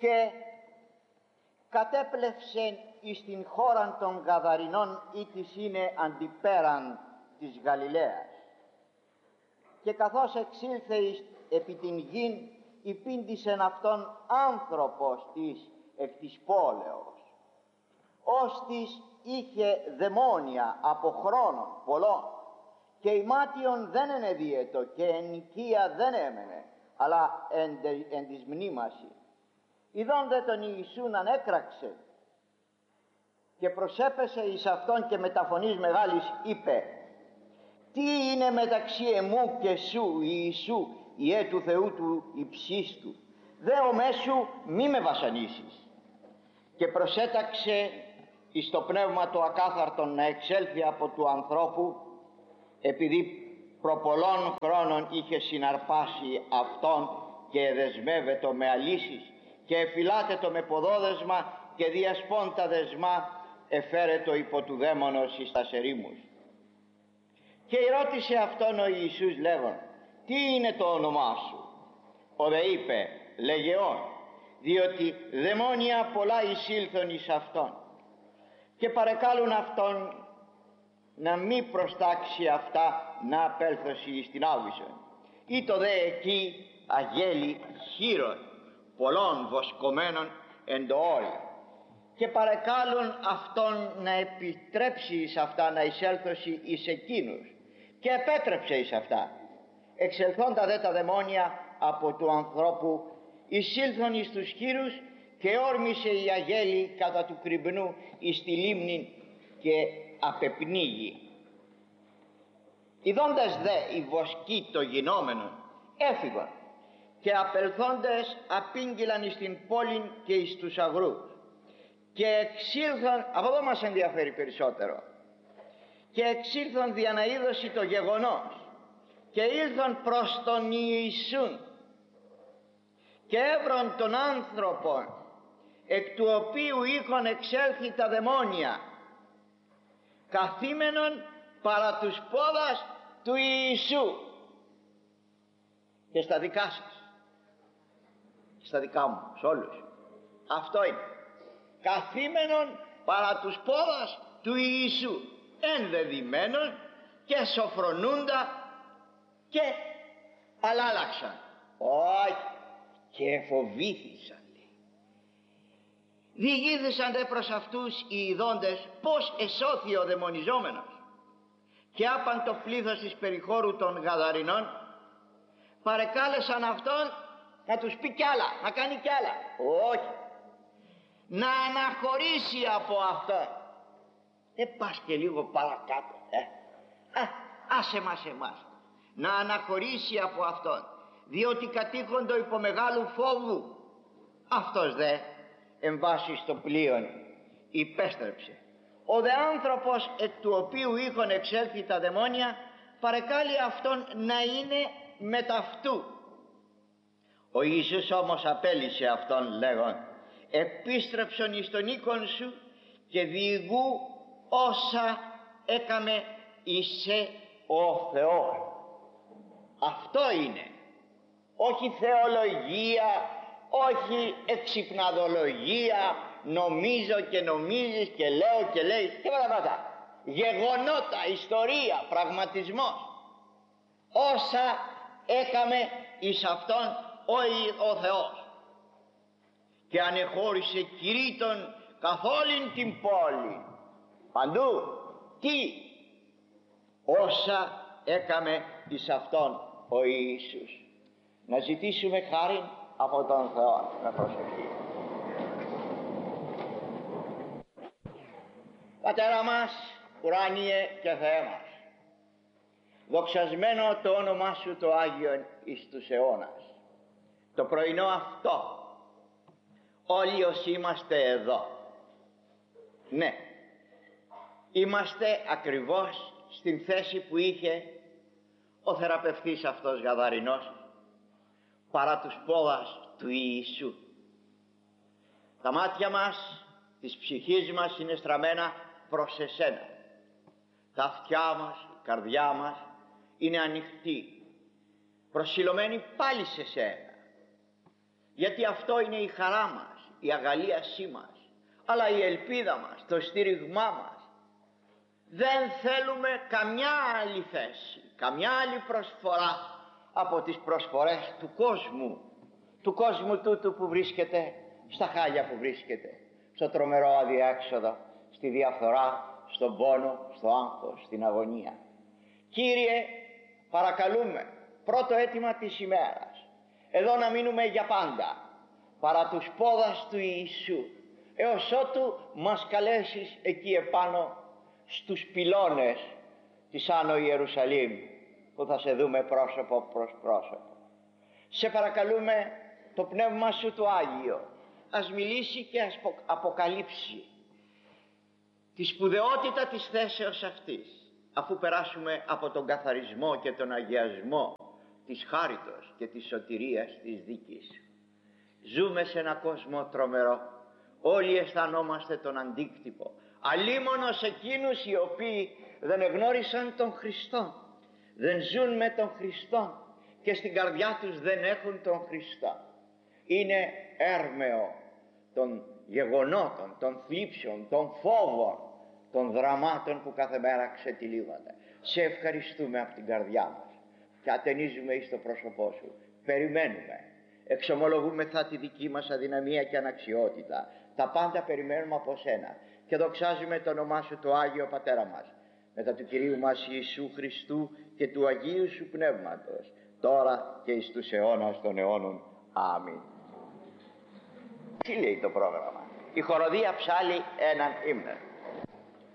και κατέπλευσε εις την χώραν των Γαδαρινών, ή της είναι αντιπέραν της Γαλιλαίας. Και καθώς εξήλθε επί την γην, υπήντησεν αυτόν άνθρωπος της εκ της πόλεως, ως της είχε δαιμόνια από χρόνων πολλών, και ημάτιον δεν ενεδίαιτο και εν οικία δεν έμενε, αλλά εν της μνήμαση. Ιδών δε τον Ιησούν ανέκραξε και προσέπεσε εις αυτόν και με τα φωνής μεγάλης είπε: «Τι είναι μεταξύ εμού και σου, Ιησού, Υιέ του Θεού του υψίστου, δε ομέσου μη με βασανίσεις». Και προσέταξε εις το πνεύμα το ακάθαρτον να εξέλθει από του ανθρώπου, επειδή προπολών χρόνων είχε συναρπάσει αυτόν και δεσμεύετο με αλύσεις και εφυλάτετο με ποδόδεσμα και διασπώντα δεσμά εφέρετο υπό του δαίμονος εις τας ερήμους. Και ρώτησε αυτόν ο Ιησούς λέγον: «Τι είναι το όνομά σου?» Ο δε είπε: «Λεγεών, διότι δαιμόνια πολλά εισήλθον εις αυτόν». Και παρεκάλουν αυτόν να μη προστάξει αυτά να απέλθωση εις την άβυσσον. Ήτο δε εκεί αγέλη χείρων πολλών βοσκομένων εν το όρι, και παρεκάλουν αυτόν να επιτρέψει εις αυτά να εισέλθωση εις εκείνους, και επέτρεψε εις αυτά. Εξελθόντα δε τα δαιμόνια από του ανθρώπου εισήλθον εις τους χείρους, και όρμησε η αγέλη κατά του κρυμπνού εις τη λίμνη και απεπνίγει. Ιδώντας δε οι βοσκοί το γινόμενο έφυγαν, και απελθόντες απήγγειλαν εις την πόλην και εις τους αγρούς, και εξήλθαν, από εδώ μας ενδιαφέρει περισσότερο, και εξήλθαν δια να είδωση το γεγονός, και ήλθαν προς τον Ιησούν και έβρον τον άνθρωπο εκ του οποίου είχαν εξέλθει τα δαιμόνια, καθήμενον παρά τους πόδας του Ιησού. Και στα δικά σας, στα δικά μου, σε όλους, αυτό είναι: καθήμενον παρά τους πόδας του Ιησού, ενδεδειμένον και σοφρονούντα, και αλλάλαξαν. Όχι, και φοβήθησαν. Διηγήθησαν δε προς αυτούς οι ειδώντες πως εσώθη ο δαιμονιζόμενος, και άπαν το πλήθος της περιχώρου των Γαδαρινών παρεκάλεσαν αυτόν να τους πει κι άλλα, να κάνει κι άλλα. Όχι, να αναχωρήσει από αυτόν. Πας και λίγο παρακάτω, άσε μας εμάς. Να αναχωρήσει από αυτόν, διότι κατήχοντο υπό μεγάλου φόβου. Αυτός δε εν βάση στο πλοίον υπέστρεψε. Ο δε άνθρωπος εκ του οποίου είχαν εξέλθει τα δαιμόνια παρεκάλει αυτόν να είναι μεταυτού. Ο Ιησούς όμως απέλυσε αυτόν λέγον: «Επίστρεψον εις τον οίκον σου και διηγού όσα έκαμε εισέ ο Θεός». Αυτό είναι, όχι θεολογία, όχι εξυπναδολογία, νομίζω και νομίζεις και λέω και λέει και πράγματα. Γεγονότα, ιστορία, πραγματισμός. Όσα έκαμε εις αυτόν ο Θεός. Και ανεχώρησε κηρύττων καθ' όλην την πόλη, παντού. Τι? Όσα έκαμε εις αυτόν ο Ιησούς. Να ζητήσουμε χάριν από τον Θεό με προσευχή. Πατέρα μας, ουράνιε και Θεέ μας, δοξασμένο το όνομά σου το Άγιον εις τους αιώνας. Το πρωινό αυτό όλοι όσοι είμαστε εδώ, ναι, είμαστε ακριβώς στην θέση που είχε ο θεραπευτής αυτός Γαδαρινός παρά τους πόδας του Ιησού. Τα μάτια μας, της ψυχής μας είναι στραμμένα προς εσένα. Τα αυτιά μας, η καρδιά μας είναι ανοιχτή, προσιλωμένη πάλι σε σένα, γιατί αυτό είναι η χαρά μας, η αγαλίασή μας, αλλά η ελπίδα μας, το στήριγμά μας. Δεν θέλουμε καμιά άλλη θέση, καμιά άλλη προσφορά από τις προσφορές του κόσμου τούτου που βρίσκεται στα χάλια που βρίσκεται, στο τρομερό αδιέξοδο, στη διαφθορά, στον πόνο, στο άγχος, στην αγωνία. Κύριε, παρακαλούμε, πρώτο αίτημα της ημέρας, εδώ να μείνουμε για πάντα, παρά τους πόδας του Ιησού, έως ότου μας καλέσεις εκεί επάνω στους πυλώνες της Άνω Ιερουσαλήμ, που θα σε δούμε πρόσωπο προς πρόσωπο. Σε παρακαλούμε, το Πνεύμα Σου το Άγιο ας μιλήσει και ας αποκαλύψει τη σπουδαιότητα της θέσεως αυτής, αφού περάσουμε από τον καθαρισμό και τον αγιασμό της χάριτος και της σωτηρίας της δίκης. Ζούμε σε ένα κόσμο τρομερό, όλοι αισθανόμαστε τον αντίκτυπο, αλίμονος εκείνους οι οποίοι δεν εγνώρισαν τον Χριστό, δεν ζουν με τον Χριστό και στην καρδιά τους δεν έχουν τον Χριστό. Είναι έρμεο των γεγονότων, των θλίψεων, των φόβων, των δραμάτων που κάθε μέρα ξετυλίγονται. Σε ευχαριστούμε από την καρδιά μας και ατενίζουμε εις το πρόσωπό Σου. Περιμένουμε, εξομολογούμεθα τη δική μας αδυναμία και αναξιότητα. Τα πάντα περιμένουμε από Σένα και δοξάζουμε το όνομά Σου το Άγιο Πατέρα μας, μετά του Κυρίου μας Ιησού Χριστού και του Αγίου Σου Πνεύματος, τώρα και εις τους αιώνας των αιώνων. Αμήν. Τι λέει το πρόγραμμα? Η χοροδία ψάλλει έναν ύμνο.